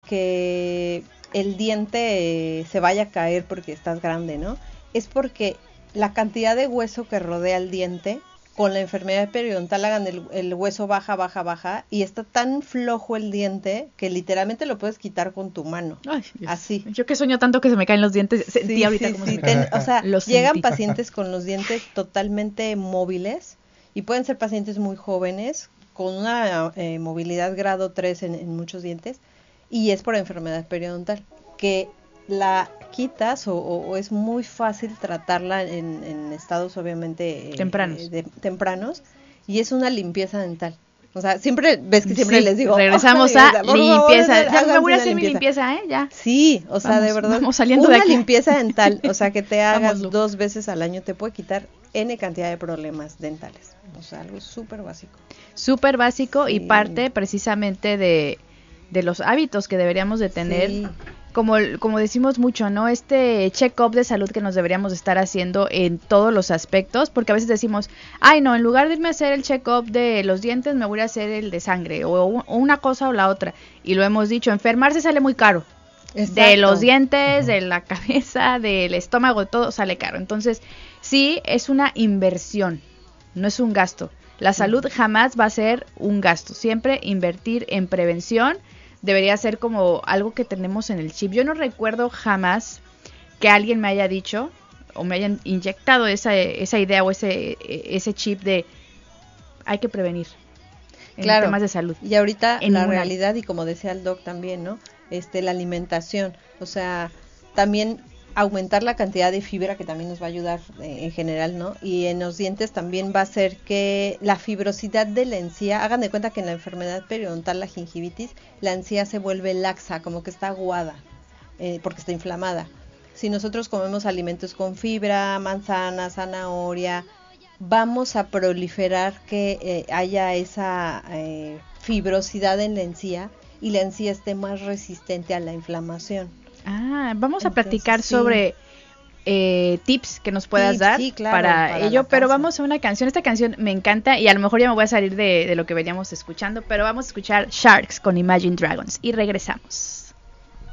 que el diente se vaya a caer porque estás grande, ¿no? Es porque la cantidad de hueso que rodea el diente, con la enfermedad periodontal hagan el hueso baja, y está tan flojo el diente que literalmente lo puedes quitar con tu mano. Ay, así. Yo que sueño tanto que se me caen los dientes, sentí ahorita como se me caen. O sea, Los llegan sentí. pacientes con los dientes totalmente móviles y pueden ser pacientes muy jóvenes con una movilidad grado 3 en muchos dientes, y es por enfermedad periodontal, que la quitas o es muy fácil tratarla en estados obviamente tempranos, y es una limpieza dental. O sea, siempre, ves que siempre les digo, regresamos a limpieza. Ya me voy a hacer mi limpieza, ya. Sí, o sea, de verdad, vamos saliendo una de aquí. limpieza dental, o sea, que te hagas 2 veces al año te puede quitar N cantidad de problemas dentales. O sea, algo súper básico. Súper básico, sí. Y parte precisamente de los hábitos que deberíamos de tener. Sí. Como decimos mucho, ¿no? Este check-up de salud que nos deberíamos estar haciendo en todos los aspectos, porque a veces decimos, ay no, en lugar de irme a hacer el check-up de los dientes, me voy a hacer el de sangre, o una cosa o la otra. Y lo hemos dicho, enfermarse sale muy caro. Exacto. De los dientes, de la cabeza, del estómago, todo sale caro. Entonces, sí, es una inversión, no es un gasto. La salud jamás va a ser un gasto, siempre invertir en prevención. Debería ser como algo que tenemos en el chip. Yo no recuerdo jamás que alguien me haya dicho o me hayan inyectado esa idea o ese chip de hay que prevenir en temas de salud. Y ahorita la realidad, y como decía el doc también, ¿no? La alimentación, o sea, también aumentar la cantidad de fibra, que también nos va a ayudar en general, ¿no? Y en los dientes también va a hacer que la fibrosidad de la encía, hagan de cuenta que en la enfermedad periodontal, la gingivitis, la encía se vuelve laxa, como que está aguada, porque está inflamada. Si nosotros comemos alimentos con fibra, manzana, zanahoria, vamos a proliferar que haya esa fibrosidad en la encía, y la encía esté más resistente a la inflamación. Vamos a platicar sobre tips que nos puedas dar para ello, pero vamos a una canción. Esta canción me encanta y a lo mejor ya me voy a salir de lo que veníamos escuchando, pero vamos a escuchar Sharks con Imagine Dragons y regresamos.